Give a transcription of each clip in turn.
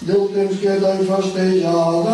Déu temps quieta i festejada.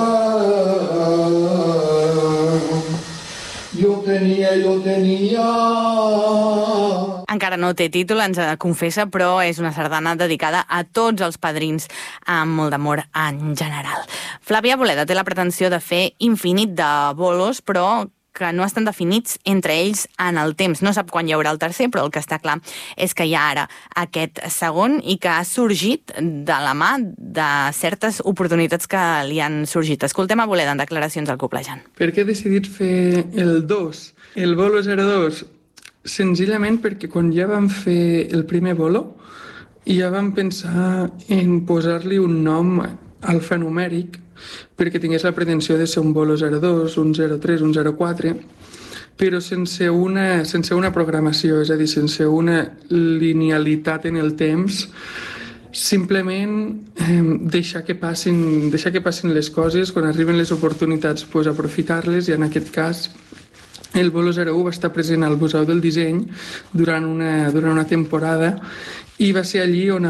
Jo tenia... Encara no té títol, ens confessa, però és una sardana dedicada a tots els padrins amb molt d'amor en general. Flàvia Boleda té la pretensió de fer infinit de bolos, però que no estan definits entre ells en el temps. No sap quan hi haurà el tercer, però el que està clar és que hi ha ara aquest segon i que ha sorgit de la mà de certes oportunitats que li han sorgit. Escoltem a Boleda en declaracions al Coplejant. Per què he decidit fer el 2, el bolo 02? Senzillament perquè quan ja vam fer el primer bolo ja vam pensar en posar-li un nom alfanumèric perquè tingués la pretensió de ser un bolo 02, un 03, un 04, però sense una programació, és a dir, sense una linealitat en el temps, simplement deixar que passin les coses, quan arriben les oportunitats, pues, aprofitar-les, i en aquest cas el bolo 01 va estar present al Museu del Disseny durant una temporada i va ser allí on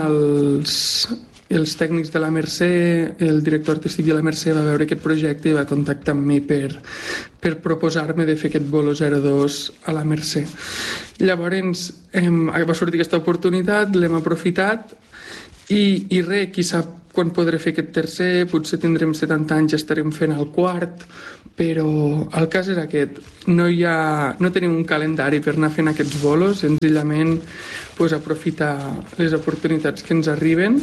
els tècnics de la Mercè, el director artístic de la Mercè va veure aquest projecte i va contactar amb mi per proposar-me de fer aquest bolo 02 a la Mercè. Llavors va sortir aquesta oportunitat, l'hem aprofitat i res, qui sap quan podré fer aquest tercer, potser tindrem 70 anys i estarem fent el quart, però el cas és aquest, no tenim un calendari per anar fent aquests bolos, senzillament aprofitar les oportunitats que ens arriben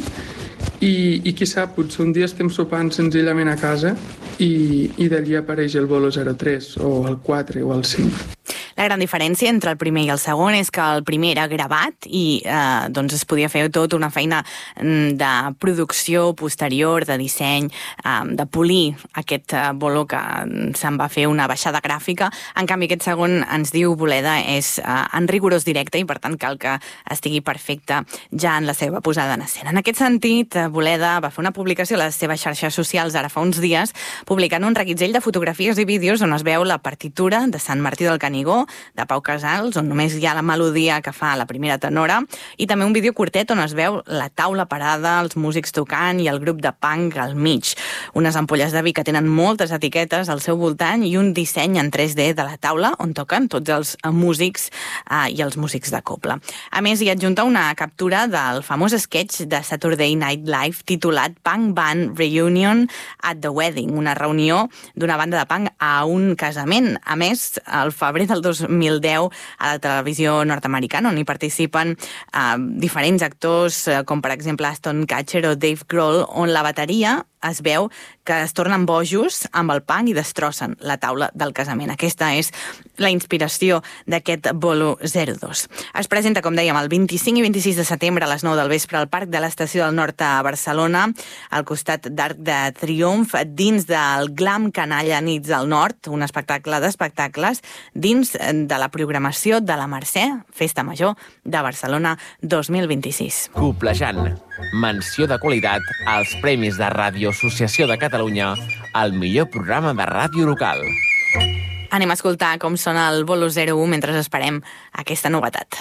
i qui sap, potser un dia estem sopant senzillament a casa i d'allí apareix el bolo 03 o el 4 o el 5. La gran diferència entre el primer i el segon és que el primer era gravat i doncs es podia fer tot una feina de producció posterior, de disseny, de polir aquest bolo que se'n va fer una baixada gràfica. En canvi, aquest segon, ens diu Boleda, és en rigorós directe i per tant cal que estigui perfecte ja en la seva posada en escena. En aquest sentit, Boleda va fer una publicació a les seves xarxes socials ara fa uns dies, publicant un reguitzell de fotografies i vídeos on es veu la partitura de Sant Martí del Canigó, de Pau Casals, on només hi ha la melodia que fa la primera tenora, i també un vídeo curtet on es veu la taula parada, els músics tocant i el grup de punk al mig. Unes ampolles de vi que tenen moltes etiquetes al seu voltant i un disseny en 3D de la taula on toquen tots els músics i els músics de cobla. A més, hi adjunta una captura del famós sketch de Saturday Night Live titulat Punk Band Reunion at the Wedding, una reunió d'una banda de punk a un casament. A més, al febrer del 2010 a la televisió nord-americana, on hi participen diferents actors, com per exemple Aston Kutcher o Dave Grohl, on la bateria es veu que es tornen bojos amb el punk i destrossen la taula del casament. Aquesta és la inspiració d'aquest bolo 02. Es presenta, com dèiem, el 25 i 26 de setembre a les 9 del vespre al Parc de l'Estació del Nord a Barcelona, al costat d'Arc de Triomf, dins del Glam Canalla Nits del Nord, un espectacle d'espectacles, dins de la programació de la Mercè, Festa Major de Barcelona 2026. Coplejant, menció de qualitat als Premis de Ràdio Associació de Catalunya al millor programa de ràdio local. Anem a escoltar com sona el bolo 01 mentre esperem aquesta novetat.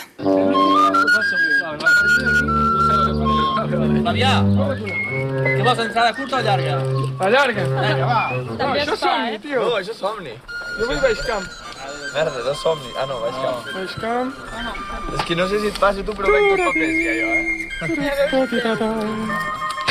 Fabià, què vols, entrada curta o llarga? La llarga? Vinga, va. No, això és somni, tio. No, això és somni. Jo vull Baixcamp. Merda, de somni. Ah, no, Baixcamp. Baixcamp. És que no sé si et passa tu, però veig dos papers ja, jo, Tati-tata.